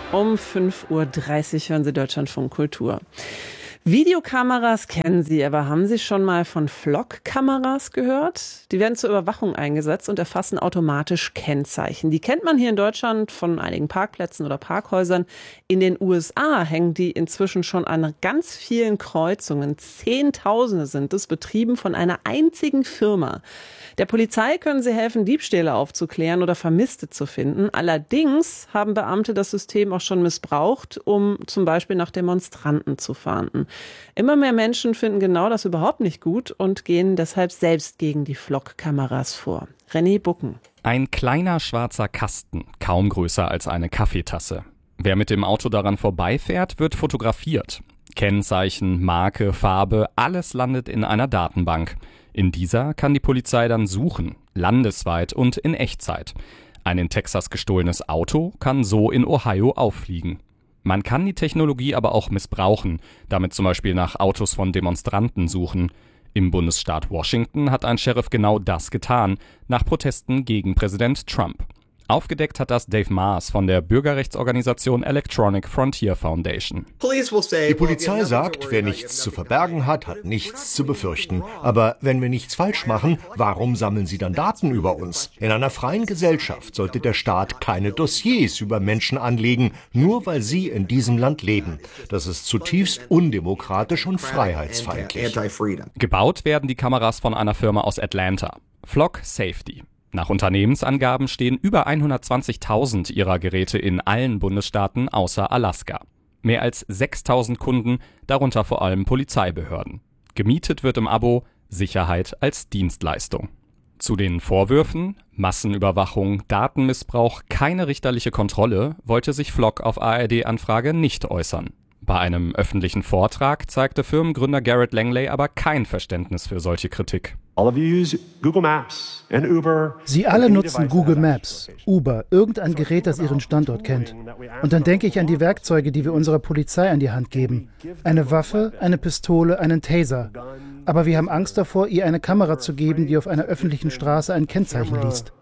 Um 5:30 Uhr hören Sie Deutschlandfunk Kultur. Videokameras kennen Sie, aber haben Sie schon mal von Flockkameras gehört? Die werden zur Überwachung eingesetzt und erfassen automatisch Kennzeichen. Die kennt man hier in Deutschland von einigen Parkplätzen oder Parkhäusern. In den USA hängen die inzwischen schon an ganz vielen Kreuzungen. Zehntausende sind es, betrieben von einer einzigen Firma. Der Polizei können sie helfen, Diebstähle aufzuklären oder Vermisste zu finden. Allerdings haben Beamte das System auch schon missbraucht, um zum Beispiel nach Demonstranten zu fahnden. Immer mehr Menschen finden genau das überhaupt nicht gut und gehen deshalb selbst gegen die Flockkameras vor. René Bucken. Ein kleiner schwarzer Kasten, kaum größer als eine Kaffeetasse. Wer mit dem Auto daran vorbeifährt, wird fotografiert. Kennzeichen, Marke, Farbe, alles landet in einer Datenbank. In dieser kann die Polizei dann suchen, landesweit und in Echtzeit. Ein in Texas gestohlenes Auto kann so in Ohio auffliegen. Man kann die Technologie aber auch missbrauchen, damit zum Beispiel nach Autos von Demonstranten suchen. Im Bundesstaat Washington hat ein Sheriff genau das getan, nach Protesten gegen Präsident Trump. Aufgedeckt hat das Dave Maas von der Bürgerrechtsorganisation Electronic Frontier Foundation. Die Polizei sagt, wer nichts zu verbergen hat, hat nichts zu befürchten. Aber wenn wir nichts falsch machen, warum sammeln sie dann Daten über uns? In einer freien Gesellschaft sollte der Staat keine Dossiers über Menschen anlegen, nur weil sie in diesem Land leben. Das ist zutiefst undemokratisch und freiheitsfeindlich. Gebaut werden die Kameras von einer Firma aus Atlanta, Flock Safety. Nach Unternehmensangaben stehen über 120.000 ihrer Geräte in allen Bundesstaaten außer Alaska. Mehr als 6.000 Kunden, darunter vor allem Polizeibehörden. Gemietet wird im Abo Sicherheit als Dienstleistung. Zu den Vorwürfen, Massenüberwachung, Datenmissbrauch, keine richterliche Kontrolle, wollte sich Flock auf ARD-Anfrage nicht äußern. Bei einem öffentlichen Vortrag zeigte Firmengründer Garrett Langley aber kein Verständnis für solche Kritik. Sie alle nutzen Google Maps, Uber, irgendein Gerät, das Ihren Standort kennt. Und dann denke ich an die Werkzeuge, die wir unserer Polizei an die Hand geben. Eine Waffe, eine Pistole, einen Taser. Aber wir haben Angst davor, ihr eine Kamera zu geben, die auf einer öffentlichen Straße ein Kennzeichen liest.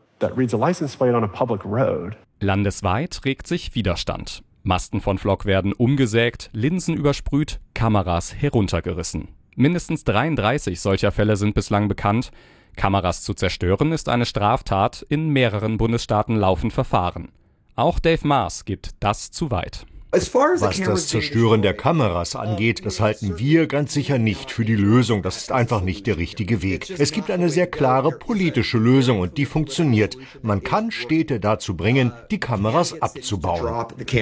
Landesweit regt sich Widerstand. Masten von Flock werden umgesägt, Linsen übersprüht, Kameras heruntergerissen. Mindestens 33 solcher Fälle sind bislang bekannt. Kameras zu zerstören ist eine Straftat. In mehreren Bundesstaaten laufen Verfahren. Auch Dave Maas gibt das zu weit. Was das Zerstören der Kameras angeht, das halten wir ganz sicher nicht für die Lösung. Das ist einfach nicht der richtige Weg. Es gibt eine sehr klare politische Lösung und die funktioniert. Man kann Städte dazu bringen, die Kameras abzubauen.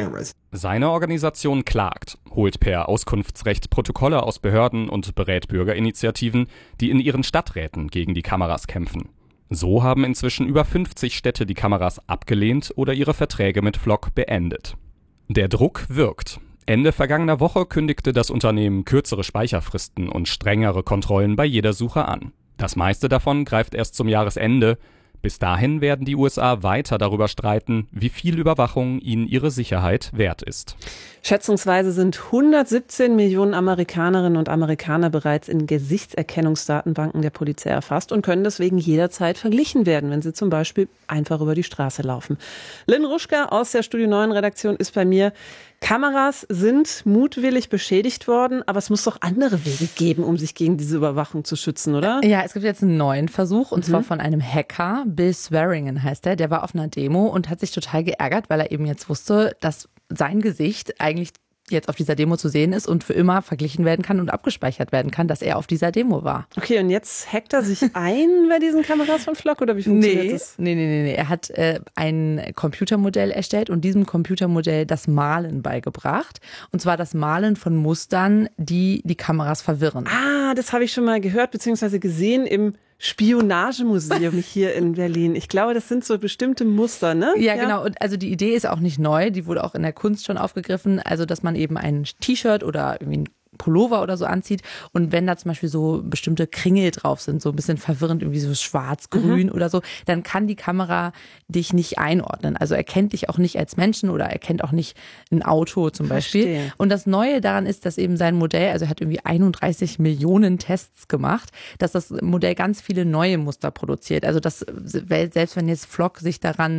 Seine Organisation klagt, holt per Auskunftsrecht Protokolle aus Behörden und berät Bürgerinitiativen, die in ihren Stadträten gegen die Kameras kämpfen. So haben inzwischen über 50 Städte die Kameras abgelehnt oder ihre Verträge mit Flock beendet. Der Druck wirkt. Ende vergangener Woche kündigte das Unternehmen kürzere Speicherfristen und strengere Kontrollen bei jeder Suche an. Das meiste davon greift erst zum Jahresende. Bis dahin werden die USA weiter darüber streiten, wie viel Überwachung ihnen ihre Sicherheit wert ist. Schätzungsweise sind 117 Millionen Amerikanerinnen und Amerikaner bereits in Gesichtserkennungsdatenbanken der Polizei erfasst und können deswegen jederzeit verglichen werden, wenn sie zum Beispiel einfach über die Straße laufen. Lynn Ruschka aus der Studio 9 Redaktion ist bei mir. Kameras sind mutwillig beschädigt worden, aber es muss doch andere Wege geben, um sich gegen diese Überwachung zu schützen, oder? Ja, es gibt jetzt einen neuen Versuch und zwar von einem Hacker, Bill Swearingen heißt er. Der war auf einer Demo und hat sich total geärgert, weil er eben jetzt wusste, dass sein Gesicht eigentlich jetzt auf dieser Demo zu sehen ist und für immer verglichen werden kann und abgespeichert werden kann, dass er auf dieser Demo war. Okay, und jetzt hackt er sich ein bei diesen Kameras von Flock oder wie funktioniert das? Nee. Er hat ein Computermodell erstellt und diesem Computermodell das Malen beigebracht. Und zwar das Malen von Mustern, die die Kameras verwirren. Ah, das habe ich schon mal gehört bzw. gesehen im Spionagemuseum hier in Berlin. Ich glaube, das sind so bestimmte Muster, ne? Ja, genau. Und also die Idee ist auch nicht neu. Die wurde auch in der Kunst schon aufgegriffen. Also, dass man eben ein T-Shirt oder irgendwie ein Pullover oder so anzieht und wenn da zum Beispiel so bestimmte Kringel drauf sind, so ein bisschen verwirrend, irgendwie so schwarz-grün oder so, dann kann die Kamera dich nicht einordnen. Also erkennt dich auch nicht als Menschen oder erkennt auch nicht ein Auto zum Beispiel. Verstehe. Und das Neue daran ist, dass eben sein Modell, also er hat irgendwie 31 Millionen Tests gemacht, dass das Modell ganz viele neue Muster produziert. Also das, selbst wenn jetzt Flock sich daran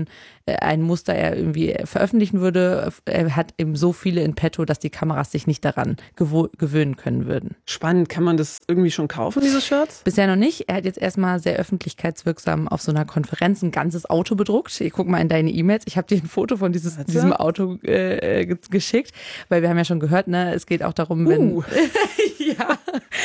ein Muster er irgendwie veröffentlichen würde. Er hat eben so viele in petto, dass die Kameras sich nicht daran gewöhnen können würden. Spannend. Kann man das irgendwie schon kaufen, diese Shirts? Bisher noch nicht. Er hat jetzt erstmal sehr öffentlichkeitswirksam auf so einer Konferenz ein ganzes Auto bedruckt. Ich guck mal in deine E-Mails. Ich habe dir ein Foto von diesem Auto geschickt, weil wir haben ja schon gehört, ne, es geht auch darum, wenn... ja.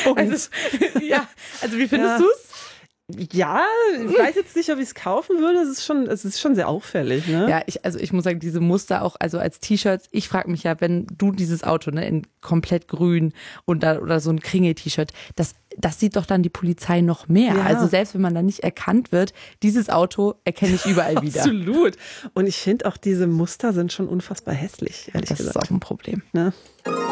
Also wie findest du es? Ja, ich weiß jetzt nicht, ob ich es kaufen würde. Es ist schon sehr auffällig, ne? Ja, ich muss sagen, diese Muster auch, also als T-Shirts, ich frage mich ja, wenn du dieses Auto, ne, in komplett grün oder so ein Kringel-T-Shirt, das sieht doch dann die Polizei noch mehr. Ja. Also selbst wenn man da nicht erkannt wird, dieses Auto erkenne ich überall wieder. Absolut. Und ich finde auch, diese Muster sind schon unfassbar hässlich, ehrlich gesagt. Das ist auch ein Problem. Ne?